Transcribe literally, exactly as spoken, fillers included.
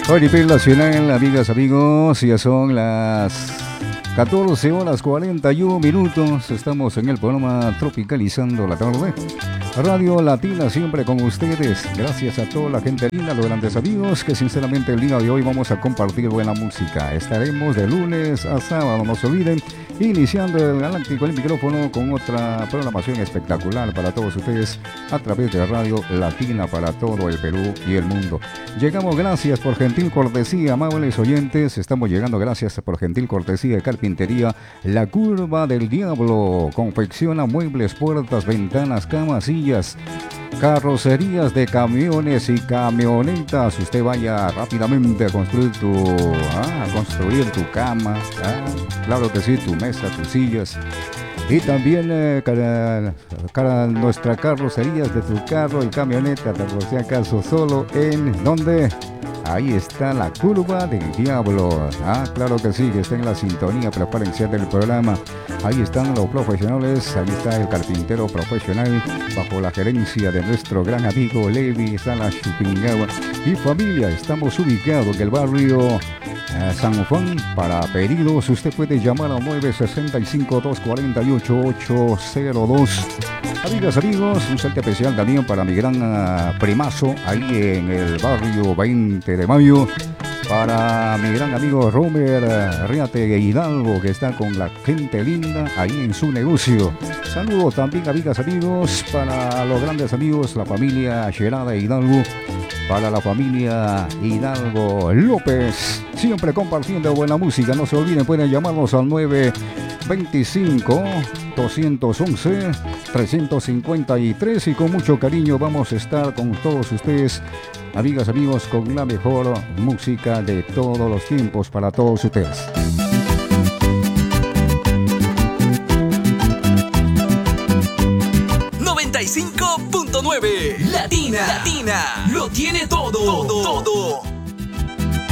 Hoy nivel nacional, amigas, amigos, ya son las catorce horas cuarenta y uno minutos. Estamos en el programa Tropicalizando la Tarde. Radio Latina siempre con ustedes. Gracias a toda la gente linda, los grandes amigos, que sinceramente el día de hoy vamos a compartir buena música. Estaremos de lunes a sábado, no se olviden, iniciando el Galáctico el micrófono con otra programación espectacular para todos ustedes a través de Radio Latina para todo el Perú y el mundo. Llegamos gracias por gentil cortesía, amables oyentes. Estamos llegando gracias por gentil cortesía de Carpintería La Curva del Diablo. Confecciona muebles, puertas, ventanas, camas, sillas, carrocerías de camiones y camionetas. Usted vaya rápidamente a construir tu ah, a construir tu cama, ah, claro que sí, tu mesa, tus sillas. Y también eh, cara, cara, nuestra carrocerías de tu carro y camioneta, por si acaso, solo en ¿dónde? Ahí está La Curva del Diablo. Ah, claro que sí, que está en la sintonía, prepárense del programa. Ahí están los profesionales, ahí está el carpintero profesional, bajo la gerencia de nuestro gran amigo Levi Sala Chupingawa y familia. Estamos ubicados en el barrio eh, San Juan. Para pedidos, usted puede llamar al nueve seis cinco, dos cuatro ocho, ocho cero dos. Amigas, amigos, un saludo especial también para mi gran uh, primazo ahí en el barrio veinte de mayo. Para mi gran amigo Romer uh, Riate Hidalgo, que está con la gente linda ahí en su negocio. Saludos también, amigas, amigos, para los grandes amigos, la familia Gerada Hidalgo. Para la familia Hidalgo López, siempre compartiendo buena música. No se olviden, pueden llamarnos al nueve veinticinco, doscientos once, trescientos cincuenta y tres y con mucho cariño vamos a estar con todos ustedes, amigas, amigos, con la mejor música de todos los tiempos para todos ustedes. noventa y cinco punto nueve Latina, Latina, lo tiene todo, todo, todo.